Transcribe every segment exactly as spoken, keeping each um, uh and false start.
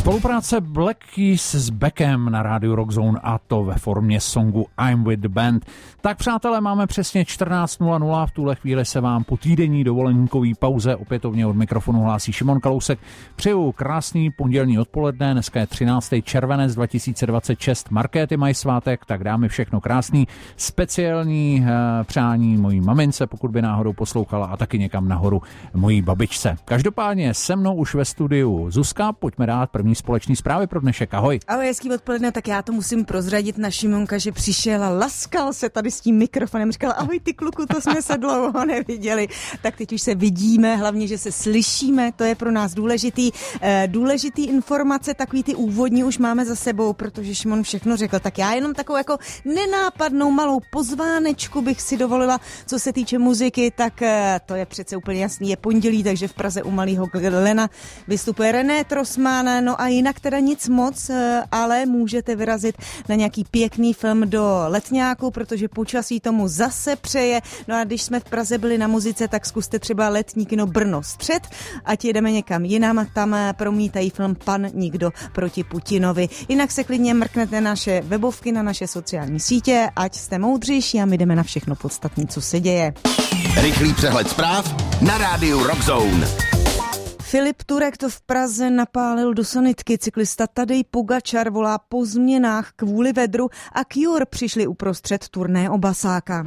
Spolupráce Black Keys s Beckem na rádiu Rockzone, a to ve formě songu I'm with the band. Tak přátelé, máme přesně čtrnáct nula nula, v tuhle chvíli se vám po týdenní dovolenkový pauze opětovně od mikrofonu hlásí Šimon Kalousek. Přeju krásný pondělní odpoledne, dneska je třináctého červenec dva tisíce dvacet šest, markéty mají svátek, tak dáme všechno krásný. Speciální eh, přání mojí mamince, pokud by náhodou poslouchala, a taky někam nahoru mojí babičce. Každopádně se mnou už ve studiu Zuzka, pojďme dát první společný zprávy pro dnešek. Ahoj. Ahoj, hezký odpoledne, tak já to musím prozradit na Šimonka, že přišel a laskal se tady s tím mikrofonem, říkal, ahoj ty kluku, to jsme se dlouho neviděli. Tak teď už se vidíme, hlavně, že se slyšíme, to je pro nás důležitý. E, důležitý informace, takový ty úvodní už máme za sebou, protože Šimon všechno řekl. Tak já jenom takovou jako nenápadnou malou pozvánečku bych si dovolila, co se týče muziky, tak e, to je přece úplně jasný, je pondělí, takže v Praze u malého Glena vystupuje René Trossmann, no a jinak teda nic moc, ale můžete vyrazit na nějaký pěkný film do letňáku, protože počasí tomu zase přeje. No a když jsme v Praze byli na muzice, tak zkuste třeba letní kino Brno Střed, ať jedeme někam jinam, tam promítají film Pan nikdo proti Putinovi. Jinak se klidně mrknete na naše webovky, na naše sociální sítě, ať jste moudřejší a my jdeme na všechno podstatné, co se děje. Rychlý přehled zpráv na rádiu Rockzone. Filip Turek to v Praze napálil do sanitky. Cyklista Tadej Pogačar volá po změnách kvůli vedru a Cure přišli uprostřed turné o Basáka.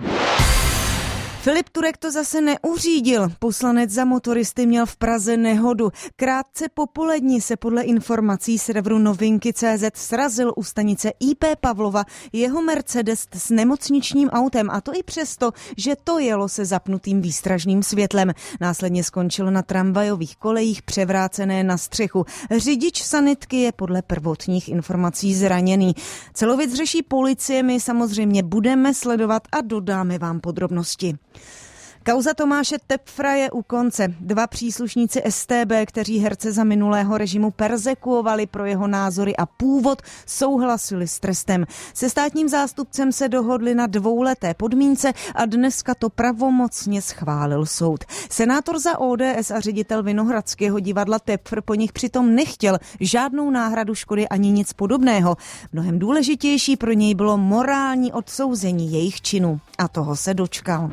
Filip Turek to zase neuřídil. Poslanec za motoristy měl v Praze nehodu. Krátce po poledni se podle informací serveru novinky tečka cé zet srazil u stanice í pé Pavlova jeho Mercedes s nemocničním autem, a to i přesto, že to jelo se zapnutým výstražným světlem. Následně skončilo na tramvajových kolejích převrácené na střechu. Řidič sanitky je podle prvotních informací zraněný. Celou věc řeší policie, my samozřejmě budeme sledovat a dodáme vám podrobnosti. Kauza Tomáše Tepfra je u konce. Dva příslušníci es té bé, kteří herce za minulého režimu perzekuovali pro jeho názory a původ, souhlasili s trestem. Se státním zástupcem se dohodli na dvouleté podmínce a dneska to pravomocně schválil soud. Senátor za ó dé es a ředitel Vinohradského divadla Tepfr po nich přitom nechtěl žádnou náhradu škody ani nic podobného. Mnohem důležitější pro něj bylo morální odsouzení jejich činu. A toho se dočkal.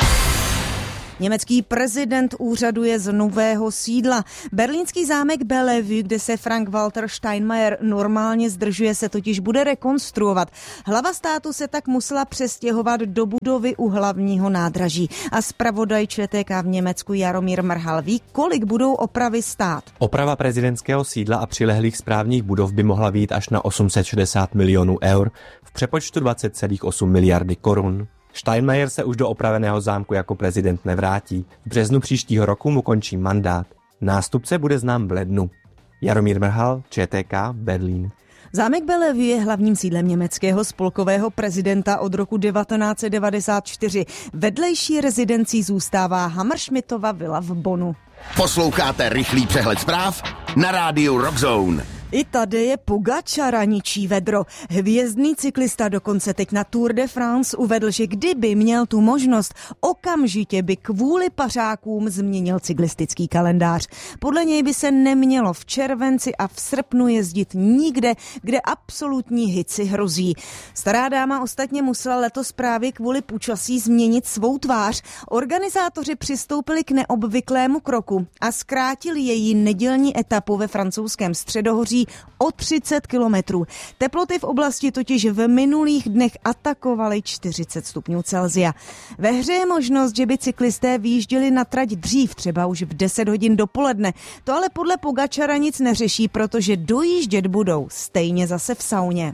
Německý prezident úřaduje z nového sídla. Berlínský zámek Bellevue, kde se Frank-Walter Steinmeier normálně zdržuje, se totiž bude rekonstruovat. Hlava státu se tak musela přestěhovat do budovy u hlavního nádraží. A zpravodaj ČTK v Německu Jaromír Mrhal ví, kolik budou opravy stát. Oprava prezidentského sídla a přilehlých správních budov by mohla být až na osm set šedesát milionů eur, v přepočtu dvacet celá osm miliardy korun. Steinmeier se už do opraveného zámku jako prezident nevrátí. V březnu příštího roku mu končí mandát. Nástupce bude znám v lednu. Jaromír Mrhal, ČTK, Berlín. Zámek Bellevue je hlavním sídlem německého spolkového prezidenta od roku devatenáct set devadesát čtyři. Vedlejší rezidencí zůstává Hammerschmidtova vila v Bonnu. Posloucháte rychlý přehled zpráv na rádiu Rockzone. I tady je Pogačara ničí vedro. Hvězdný cyklista dokonce teď na Tour de France uvedl, že kdyby měl tu možnost, okamžitě by kvůli pařákům změnil cyklistický kalendář. Podle něj by se nemělo v červenci a v srpnu jezdit nikde, kde absolutní hici hrozí. Stará dáma ostatně musela letos právě kvůli počasí změnit svou tvář. Organizátoři přistoupili k neobvyklému kroku a zkrátili její nedělní etapu ve francouzském Středohoří o třicet kilometrů. Teploty v oblasti totiž v minulých dnech atakovaly čtyřicet stupňů Celsia. Ve hře je možnost, že by cyklisté vyjížděli na trať dřív, třeba už v deset hodin dopoledne. To ale podle Pogačara nic neřeší, protože dojíždět budou stejně zase v sauně.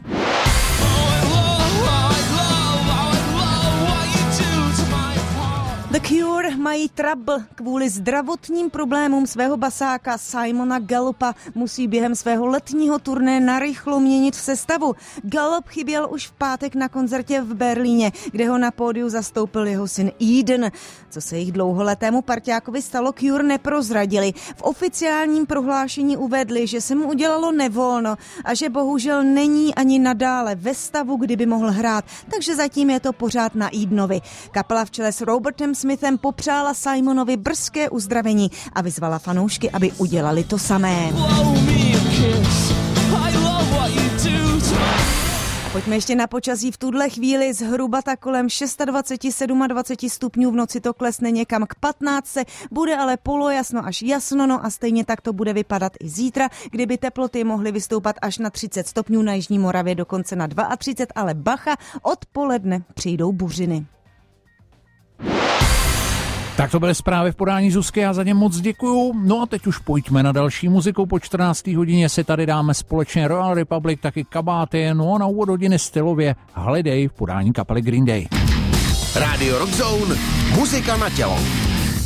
The Cure mají trouble. Kvůli zdravotním problémům svého basáka Simona Gallupa musí během svého letního turné narychlo měnit sestavu. Gallup chyběl už v pátek na koncertě v Berlíně, kde ho na pódiu zastoupil jeho syn Eden. Co se jich dlouholetému parťákovi stalo, Cure neprozradili. V oficiálním prohlášení uvedli, že se mu udělalo nevolno a že bohužel není ani nadále ve stavu, kdyby mohl hrát, takže zatím je to pořád na Edenovi. Kapela v čele s Robertem Smithem popřála Simonovi brzké uzdravení a vyzvala fanoušky, aby udělali to samé. Pojďme ještě na počasí v tuhle chvíli, zhruba tak kolem dvacet šest, dvacet sedm stupňů, v noci to klesne někam k patnácti, bude ale polojasno až jasno, no a stejně tak to bude vypadat i zítra, kdyby teploty mohly vystoupat až na třicet stupňů, na Jižní Moravě dokonce na třicet dva, ale bacha, odpoledne přijdou buřiny. Tak to byly zprávy v podání Zuzky, já za ně moc děkuju. No a teď už pojďme na další muziku. Po čtrnácté hodině si tady dáme společně Royal Republic, taky Kabáty, no a na úvod hodiny stylově Holiday v podání kapely Green Day. Radio Rock Zone, muzika na tělo.